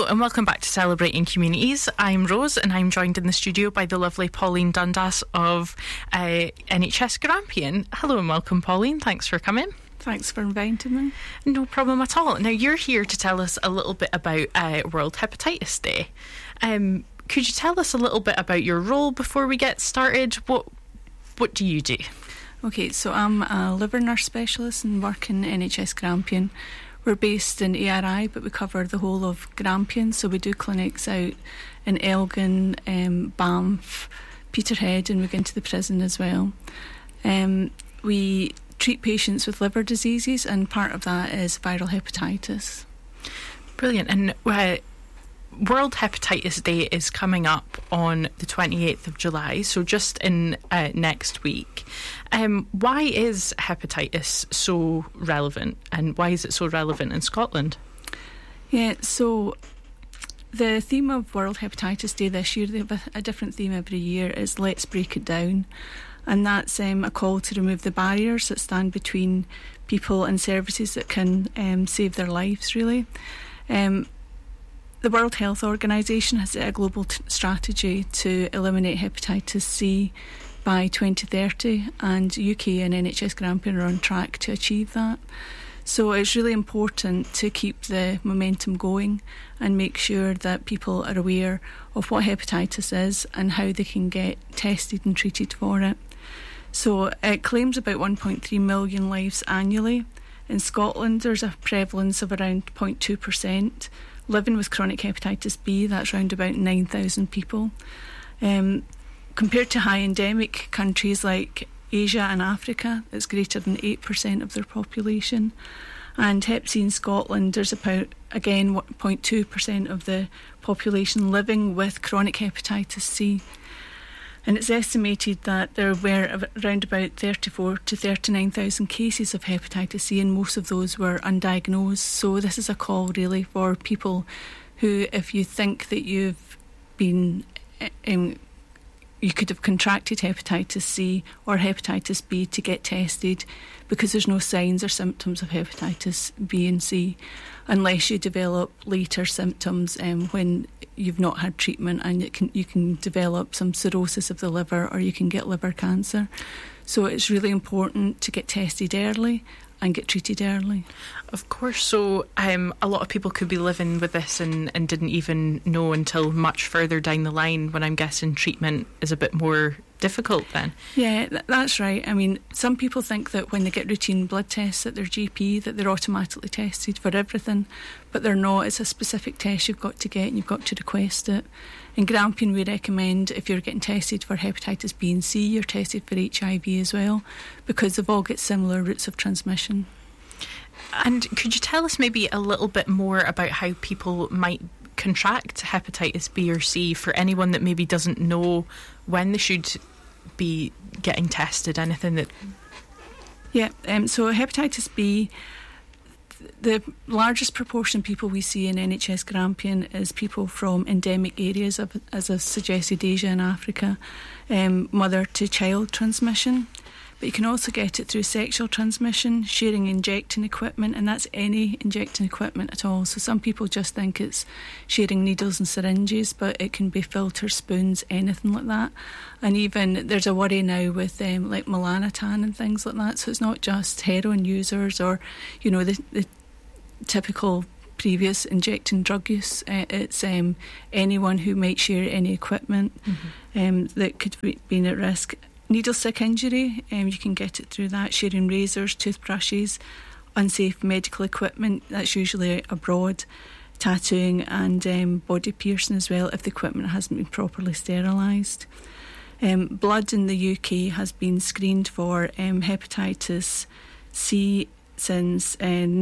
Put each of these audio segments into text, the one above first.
Hello and welcome back to Celebrating Communities. I'm Rose and I'm joined in the studio by the lovely Pauline Dundas of NHS Grampian. Hello and welcome, Pauline. Thanks for coming. Thanks for inviting me. No problem at all. Now, you're here to tell us a little bit about World Hepatitis Day. Could you tell us a little bit about your role before we get started? What do you do? Okay, so I'm a liver nurse specialist and work in NHS Grampian. We're based in ARI, but we cover the whole of Grampian, so we do clinics out in Elgin, Banff, Peterhead, and we go into the prison as well. We treat patients with liver diseases, and part of that is viral hepatitis. Brilliant. And World Hepatitis Day is coming up on the 28th of July, so just in next week. Why is hepatitis so relevant, and why is it so relevant in Scotland? Yeah, so the theme of World Hepatitis Day this year, they have a different theme every year, is Let's Break It Down. And that's a call to remove the barriers that stand between people and services that can save their lives, really. The World Health Organization has a global strategy to eliminate hepatitis C by 2030, and UK and NHS Grampian are on track to achieve that. So it's really important to keep the momentum going and make sure that people are aware of what hepatitis is and how they can get tested and treated for it. So it claims about 1.3 million lives annually. In Scotland, there's a prevalence of around 0.2%. Living with chronic hepatitis B, that's around about 9,000 people. Compared to high endemic countries like Asia and Africa, it's greater than 8% of their population. And Hep C in Scotland, there's about, again, 0.2% of the population living with chronic hepatitis C. And it's estimated that there were around about 34 to 39,000 cases of hepatitis C, and most of those were undiagnosed. So this is a call really for people who, if you think that you've been, you could have contracted hepatitis C or hepatitis B, to get tested, because there's no signs or symptoms of hepatitis B and C unless you develop later symptoms when you've not had treatment, and you can develop some cirrhosis of the liver, or you can get liver cancer. So it's really important to get tested early and get treated early. Of course. So a lot of people could be living with this and didn't even know until much further down the line, when I'm guessing treatment is a bit more difficult then. Yeah, that's right. I mean, some people think that when they get routine blood tests at their GP that they're automatically tested for everything, but they're not. It's a specific test you've got to get, and you've got to request it. In Grampian, we recommend, if you're getting tested for hepatitis B and C, you're tested for HIV as well, because they've all got similar routes of transmission. And could you tell us maybe a little bit more about how people might contract hepatitis B or C, for anyone that maybe doesn't know when they should be getting tested? Anything that... Yeah, so hepatitis B, the largest proportion of people we see in NHS Grampian is people from endemic areas, as I've suggested, Asia and Africa, mother-to-child transmission. But you can also get it through sexual transmission, sharing injecting equipment, and that's any injecting equipment at all. So some people just think it's sharing needles and syringes, but it can be filters, spoons, anything like that. And even there's a worry now with like melanotan and things like that. So it's not just heroin users or, you know, the typical previous injecting drug use. It's anyone who might share any equipment that could be at risk. Needle stick injury, you can get it through that, sharing razors, toothbrushes, unsafe medical equipment, that's usually abroad, tattooing and body piercing as well, if the equipment hasn't been properly sterilised. Blood in the UK has been screened for hepatitis C since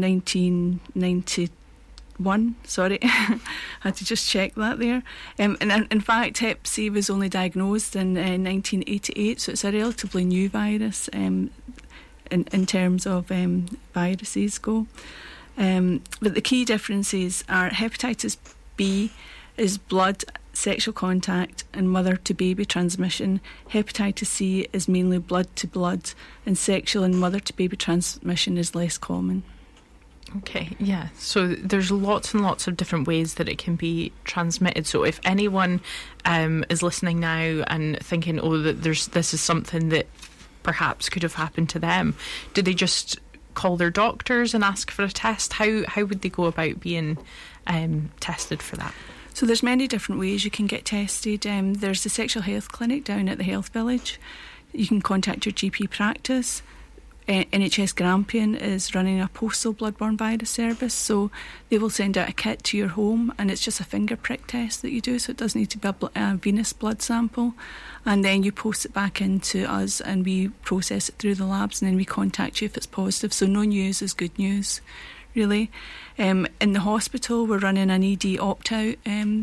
1992. Sorry, I had to just check that there. And in fact, Hep C was only diagnosed in 1988, so it's a relatively new virus in terms of viruses go. But the key differences are hepatitis B is blood, sexual contact and mother-to-baby transmission. Hepatitis C is mainly blood-to-blood, and sexual and mother-to-baby transmission is less common. Okay, yeah. So there's lots and lots of different ways that it can be transmitted. So if anyone is listening now and thinking, oh, that this is something that perhaps could have happened to them, do they just call their doctors and ask for a test? How would they go about being tested for that? So there's many different ways you can get tested. There's the sexual health clinic down at the Health Village. You can contact your GP practice. NHS Grampian is running a postal bloodborne virus service, so they will send out a kit to your home, and it's just a finger prick test that you do, so it doesn't need to be a venous blood sample, and then you post it back into us and we process it through the labs, and then we contact you if it's positive. So no news is good news, really. In the hospital we're running an ED opt-out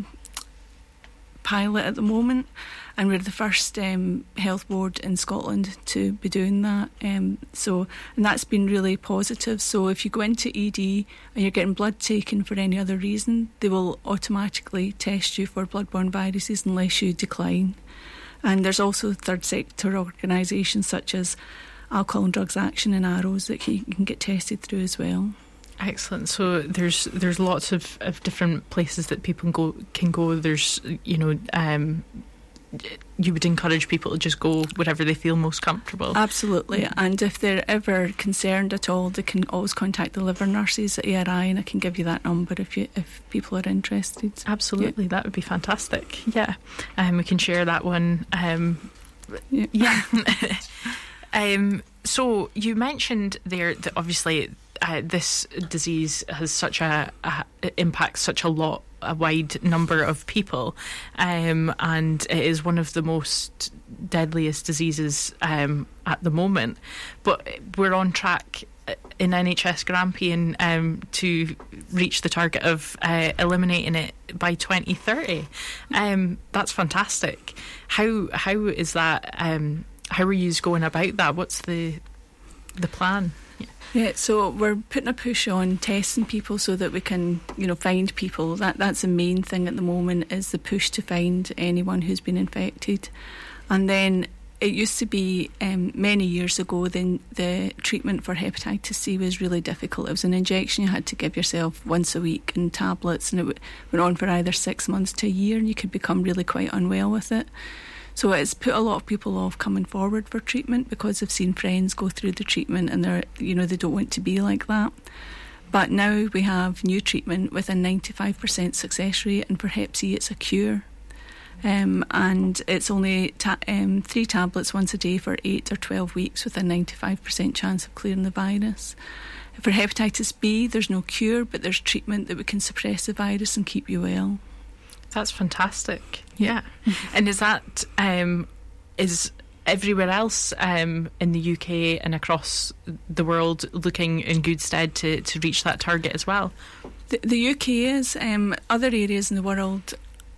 pilot at the moment, and we're the first health board in Scotland to be doing that. And that's been really positive. So if you go into ED and you're getting blood taken for any other reason, they will automatically test you for bloodborne viruses unless you decline. And there's also third sector organisations such as Alcohol and Drugs Action and Arrows that you can get tested through as well. Excellent. So there's lots of different places that people can go. There's, you would encourage people to just go wherever they feel most comfortable. Absolutely. And if they're ever concerned at all, they can always contact the liver nurses at ARI, and I can give you that number if people are interested. Absolutely. Yeah. That would be fantastic. Yeah. We can share that one. Yeah. So you mentioned there that obviously this disease has impacts such a wide number of people, and it is one of the most deadliest diseases at the moment. But we're on track in NHS Grampian to reach the target of eliminating it by 2030. That's fantastic. How is that? How are you going about that? What's the plan? Yeah, so we're putting a push on testing people so that we can, find people. That's the main thing at the moment, is the push to find anyone who's been infected. And then it used to be many years ago, then the treatment for hepatitis C was really difficult. It was an injection you had to give yourself once a week in tablets, and it went on for either 6 months to a year, and you could become really quite unwell with it. So it's put a lot of people off coming forward for treatment because they've seen friends go through the treatment and they don't want to be like that. But now we have new treatment with a 95% success rate, and for Hep C it's a cure. And it's only 3 tablets once a day for 8 or 12 weeks with a 95% chance of clearing the virus. For hepatitis B, there's no cure, but there's treatment that we can suppress the virus and keep you well. That's fantastic. Yeah. And is that is everywhere else in the UK and across the world looking in good stead to reach that target as well? The UK is. Other areas in the world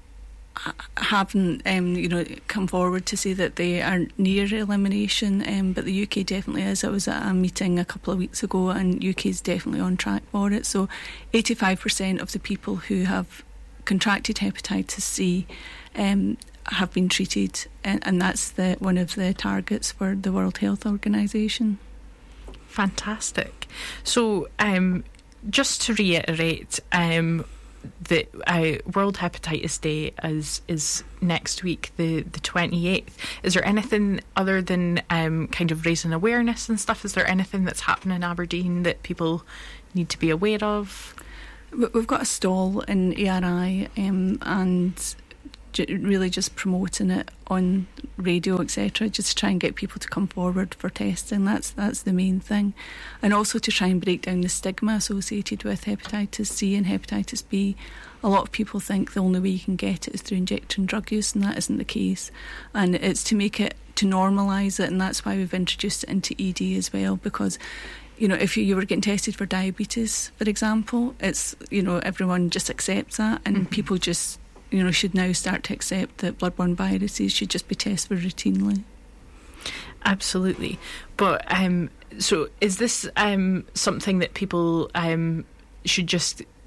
haven't come forward to say that they are near elimination, but the UK definitely is. I was at a meeting a couple of weeks ago, and UK is definitely on track for it. So 85% of the people who have contracted hepatitis C have been treated, and that's one of the targets for the World Health Organization. Fantastic. So just to reiterate, the World Hepatitis Day is next week, the 28th. Is there anything other than kind of raising awareness and stuff? Is there anything that's happening in Aberdeen that people need to be aware of? We've got a stall in ARI and really just promoting it on radio, etc., just to try and get people to come forward for testing. That's the main thing. And also to try and break down the stigma associated with hepatitis C and hepatitis B. A lot of people think the only way you can get it is through injection drug use, and that isn't the case. And it's to normalise it, and that's why we've introduced it into ED as well, because if you were getting tested for diabetes, for example, it's, everyone just accepts that, and people just, should now start to accept that bloodborne viruses should just be tested routinely. Absolutely. But so is this something that people should just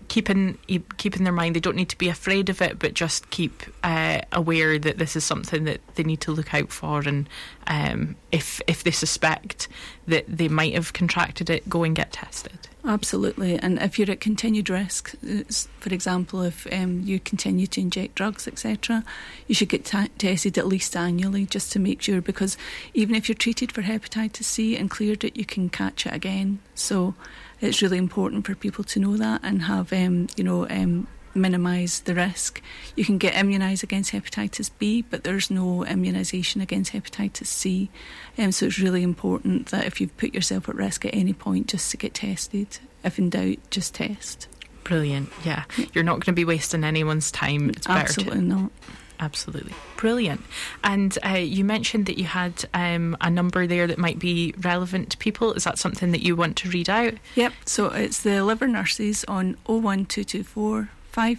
keeping their mind. They don't need to be afraid of it, but just keep aware that this is something that they need to look out for. And if they suspect that they might have contracted it, go and get tested. Absolutely. And if you're at continued risk, for example, if you continue to inject drugs, etc., you should get tested at least annually just to make sure, because even if you're treated for hepatitis C and cleared it, you can catch it again. So it's really important for people to know that and have, minimise the risk. You can get immunised against hepatitis B, but there's no immunisation against hepatitis C. So it's really important that if you've put yourself at risk at any point, just to get tested. If in doubt, just test. Brilliant. Yeah. You're not going to be wasting anyone's time. It's better Absolutely not. Absolutely. Brilliant. And you mentioned that you had a number there that might be relevant to people. Is that something that you want to read out? Yep. So it's the liver nurses on 01224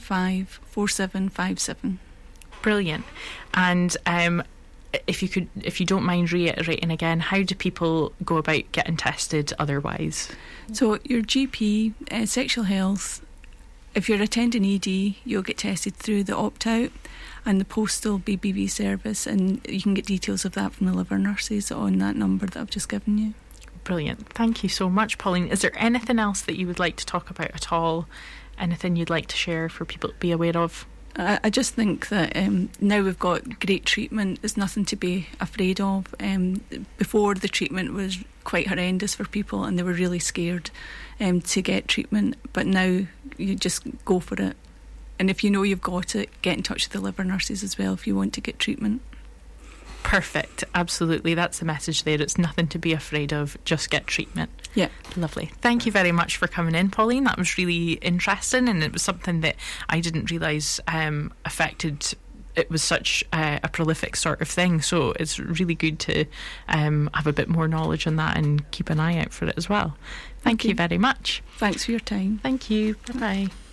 554757. Brilliant. And if you don't mind reiterating again, how do people go about getting tested otherwise? So your GP, sexual health, if you're attending ED, you'll get tested through the opt-out and the postal BBB service, and you can get details of that from the liver nurses on that number that I've just given you. Brilliant. Thank you so much, Pauline. Is there anything else that you would like to talk about at all? Anything you'd like to share for people to be aware of? I just think that now we've got great treatment. There's nothing to be afraid of. Before, the treatment was quite horrendous for people and they were really scared to get treatment. But now you just go for it. And if you know you've got it, get in touch with the liver nurses as well if you want to get treatment. Perfect. Absolutely. That's the message there. It's nothing to be afraid of. Just get treatment. Yeah. Lovely. Thank you very much for coming in, Pauline. That was really interesting, and it was something that I didn't realise affected. It was such a prolific sort of thing. So it's really good to have a bit more knowledge on that and keep an eye out for it as well. Thank you very much. Thanks for your time. Thank you. Bye-bye.